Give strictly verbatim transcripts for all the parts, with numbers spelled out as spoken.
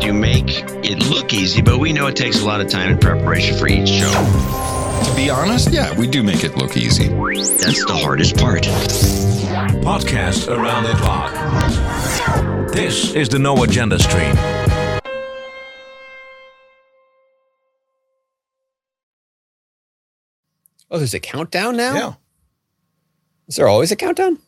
you make it look easy, but we know it takes a lot of time and preparation for each show. To be honest, yeah, we do make it look easy. That's the hardest part. Podcast around the clock. This is the No Agenda Stream. Oh, there's a countdown now? Yeah. Is there always a countdown?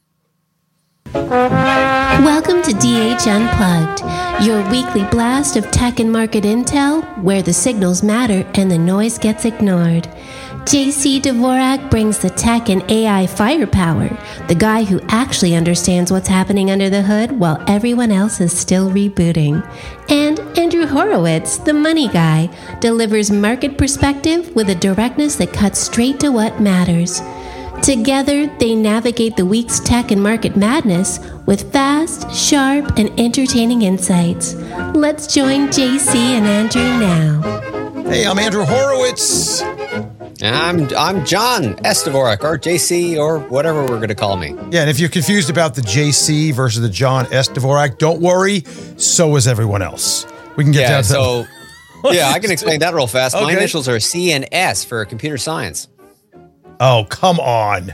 Welcome to D H Unplugged, your weekly blast of tech and market intel where the signals matter and the noise gets ignored. J C Dvorak brings the tech and A I firepower, the guy who actually understands what's happening under the hood while everyone else is still rebooting. And Andrew Horowitz, the money guy, delivers market perspective with a directness that cuts straight to what matters. Together, they navigate the week's tech and market madness with fast, sharp, and entertaining insights. Let's join J C and Andrew now. Hey, I'm Andrew Horowitz. I'm I'm John S. Dvorak, or J C, or whatever we're going to call me. Yeah, and if you're confused about the J C versus the John S. Dvorak, don't worry. So is everyone else. We can get Yeah, down to so, yeah, I can explain that real fast. My Okay. initials are C and S for computer science. Oh, come on.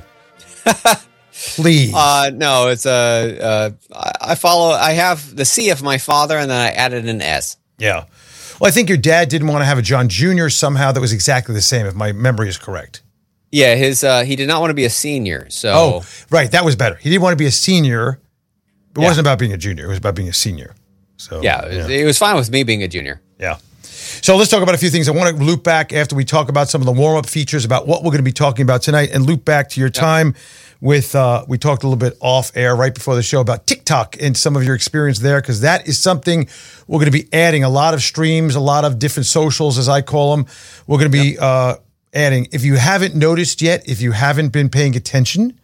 Please. Uh, no, it's a, uh, I I follow, I have the C of my father, and then I added an S. yeah. Well, I think your dad didn't want to have a John Junior somehow that was exactly the same, if my memory is correct. Yeah, his uh, he did not want to be a senior, so Oh, right. That was better. He didn't want to be a senior. It Yeah. wasn't about being a junior. It was about being a senior. So yeah, it was, it was fine with me being a junior. Yeah. So let's talk about a few things. I want to loop back after we talk about some of the warm-up features about what we're going to be talking about tonight, and loop back to your time with, uh, we talked a little bit off air right before the show about TikTok and some of your experience there, because that is something we're going to be adding. A lot of streams, a lot of different socials, as I call them. We're going to be uh, adding. If you haven't noticed yet, if you haven't been paying attention,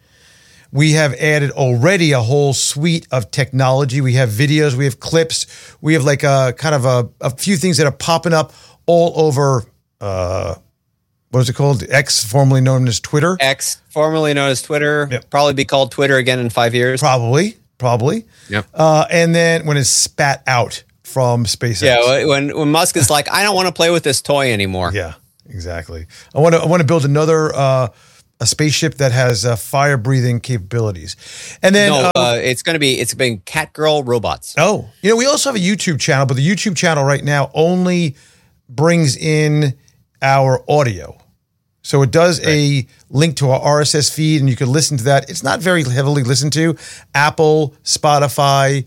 we have added already a whole suite of technology. We have videos, we have clips, we have like a kind of a, a few things that are popping up all over, uh, what is it called? X, formerly known as Twitter. X, formerly known as Twitter, Yep. probably be called Twitter again in five years. Probably, probably. Yep. Uh, and then when it's spat out from SpaceX. Yeah, when when Musk is like, I don't want to play with this toy anymore. Yeah, exactly. I want to I want to build another uh, a spaceship that has uh, fire breathing capabilities, and then no, uh, uh, it's going to be it's been Catgirl robots. oh, you know, we also have a YouTube channel, but the YouTube channel right now only brings in our audio. So it does a link to our R S S feed, and you can listen to that. It's not very heavily listened to. Apple, Spotify,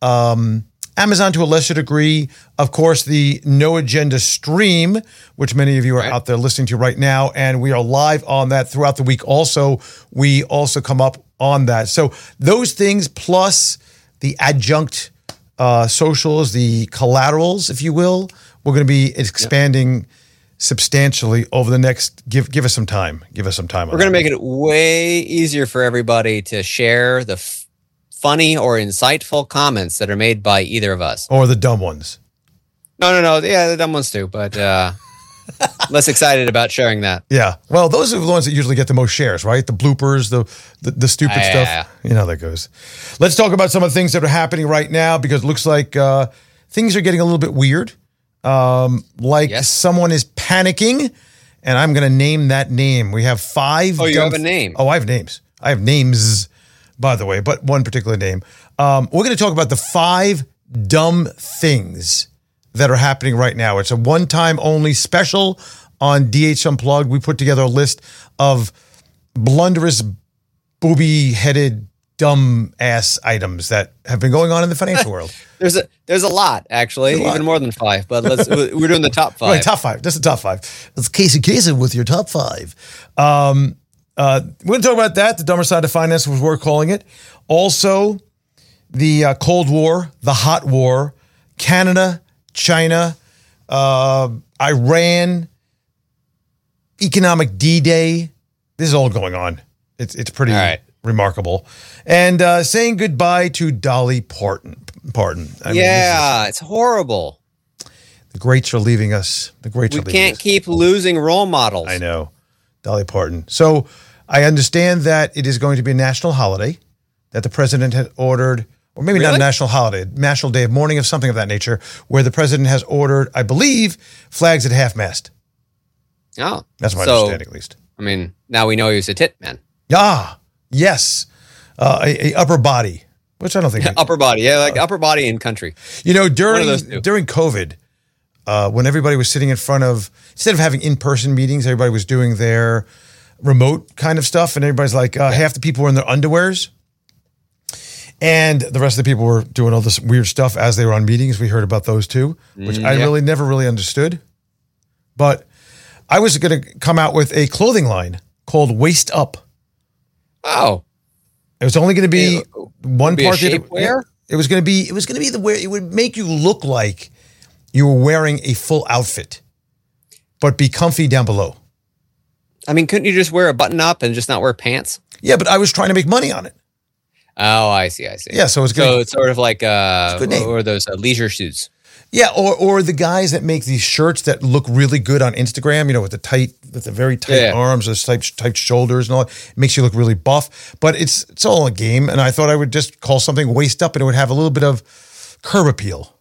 um, Amazon to a lesser degree. Of course, the No Agenda Stream, which many of you are Right. out there listening to right now, and we are live on that throughout the week. Also, we also come up on that. So those things plus the adjunct uh, socials, the collaterals, if you will, we're going to be expanding substantially over the next. Give give us some time. Give us some time. We're going to make it way easier for everybody to share the f- funny or insightful comments that are made by either of us. or the dumb ones. No, no, no. Yeah, the dumb ones too, but uh, less excited about sharing that. Yeah. Well, those are the ones that usually get the most shares, right? The bloopers, the the, the stupid Ah, stuff. yeah, You know how that goes. Let's talk about some of the things that are happening right now, because it looks like uh, things are getting a little bit weird. Um, like Yes. someone is panicking, and I'm going to name that name. We have five. Oh, you dumb- have a name. Oh, I have names. I have names, by the way, but one particular name. Um, we're going to talk about the five dumb things that are happening right now. It's a one-time only special on D H Unplugged. We put together a list of blunderous, booby-headed, dumb-ass items that have been going on in the financial world. There's a there's a lot actually, a lot. even more than five. But let's we're doing the top five. Right, top five. Just the top five. It's Casey Kasem with your top five. Um, uh, we're going to talk about that. The dumber side of finance was we're calling it. Also, the uh, Cold War, the hot war, Canada, China, uh, Iran, economic D-Day. This is all going on. It's it's pretty All right. remarkable. And uh, saying goodbye to Dolly Parton. Parton. I mean, this is- Yeah, it's horrible. the greats are leaving us. The greats We are leaving can't us. keep losing role models. I know. Dolly Parton. So I understand that it is going to be a national holiday, that the president had ordered or maybe not Really? a national holiday, national day of mourning of something of that nature, where the president has ordered, I believe, flags at half-mast. Oh. That's my so, understanding, at least. I mean, now we know he was a tit man. Ah, yes. Uh, a, a upper body, which I don't think. Upper body. Yeah, like upper body in country. You know, One during of those two. during COVID, uh, when everybody was sitting in front of, instead of having in-person meetings, everybody was doing their remote kind of stuff, and everybody's like, uh, half the people were in their underwears, and the rest of the people were doing all this weird stuff as they were on meetings. We heard about those too, which Mm, I yeah. really never really understood. But I was going to come out with a clothing line called Waist Up. Oh. It was only going to be It- one be a part. that it- shapewear? It was going to be. It was going to be the way it would make you look like you were wearing a full outfit, but be comfy down below. I mean, couldn't you just wear a button up and just not wear pants? Yeah, but I was trying to make money on it. Oh, I see. I see. Yeah, so it's So good. it's sort of like uh, good name. or those uh, leisure suits. Yeah, or or the guys that make these shirts that look really good on Instagram. You know, with the tight, with the very tight Yeah. arms, those tight tight shoulders, and all. It makes you look really buff. But it's it's all a game. And I thought I would just call something Waist Up, and it would have a little bit of curb appeal.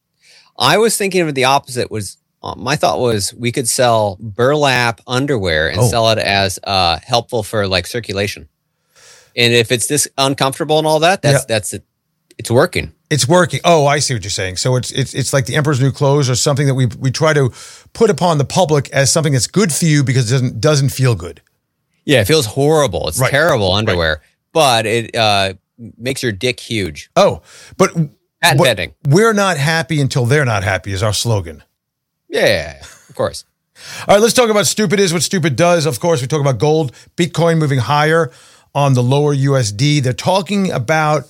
I was thinking of the opposite. Was uh, my thought was we could sell burlap underwear and Oh. sell it as uh, helpful for like circulation. And if it's this uncomfortable and all that, that's Yeah. that's it. It's working. It's working. Oh, I see what you're saying. So it's it's it's like the Emperor's New Clothes, or something that we we try to put upon the public as something that's good for you because it doesn't doesn't feel good. Yeah, it feels horrible. It's Right. terrible underwear, but it uh, makes your dick huge. Oh, but Patent what- pending. we're not happy until they're not happy is our slogan. Yeah, of course. All right, let's talk about stupid is what stupid does. Of course, we talk about gold, Bitcoin moving higher on the lower U S D. They're talking about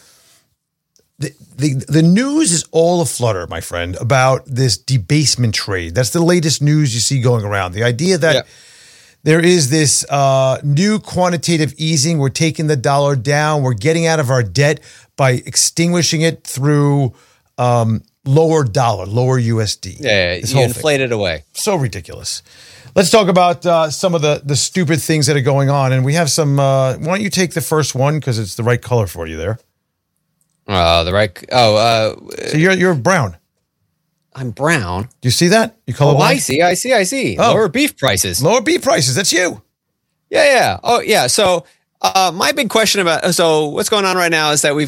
the, the, the news is all aflutter, my friend, about this debasement trade. That's the latest news you see going around. The idea that Yeah. there is this uh, new quantitative easing. We're taking the dollar down. We're getting out of our debt by extinguishing it through um, lower dollar, lower U S D. Yeah, This you whole thing. inflate it away. So ridiculous. Let's talk about uh, some of the the stupid things that are going on. And we have some, uh, why don't you take the first one because it's the right color for you there. Uh, the right. Oh, uh, So you're you're brown. I'm brown. Do you see that? You colorblind? Oh, I see. I see. I see. Oh. Lower beef prices. Lower beef prices. That's you. Yeah, yeah. Oh, yeah. So, uh, my big question about so what's going on right now is that we've